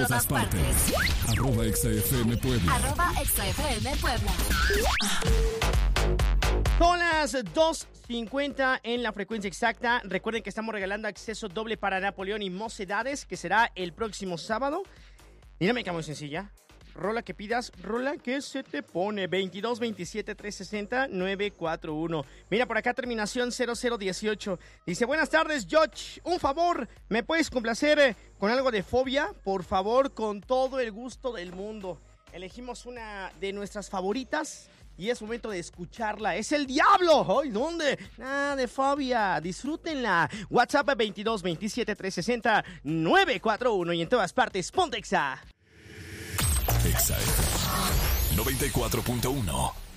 todas partes. @ExaFM Puebla. @ExaFM Puebla. Son las 2:50 en la frecuencia exacta. Recuerden que estamos regalando acceso doble para Napoleón y Mocedades, que será el próximo sábado. Dinámica muy sencilla. Rola que pidas, rola que se te pone. 22 27 360 941. Mira, por acá terminación 0018. Dice, buenas tardes, George. Un favor, ¿me puedes complacer con algo de Fobia? Por favor, con todo el gusto del mundo. Elegimos una de nuestras favoritas y es momento de escucharla. ¡Es el diablo! ¡Ay, dónde! Nada de Fobia. Disfrútenla. WhatsApp 22 27 360 941 y en todas partes, ponte Exa. Exa FM 94.1.